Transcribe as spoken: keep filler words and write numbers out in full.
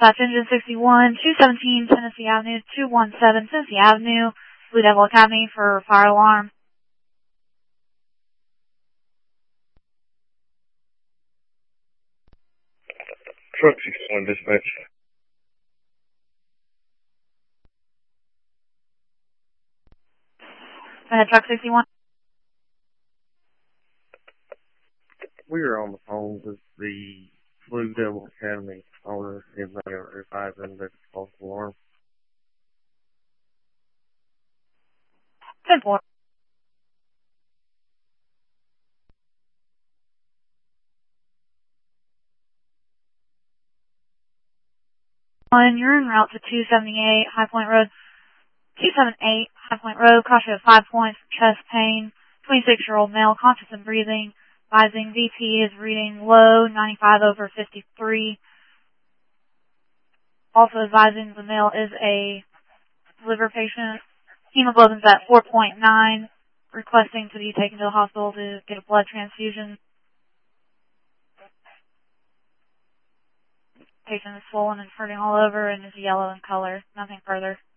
Dispatch Engine sixty-one, two seventeen Tennessee Avenue, two one seven Tennessee Avenue, Blue Devil Academy for fire alarm. Truck sixty-one, dispatch. Go ahead, Truck sixty-one. We are on the phone with the Blue Devil Academy owner, and they are advising that it's false alarm. ten four. One, you're en route to two seventy-eight High Point Road. two seventy-eight High Point Road, cost you five points for chest pain. twenty-six-year-old male, conscious and breathing. Advising V P is reading low, ninety-five over fifty-three. Also advising the male is a liver patient. Hemoglobin's at four point nine. Requesting to be taken to the hospital to get a blood transfusion. Patient is swollen and hurting all over and is yellow in color. Nothing further.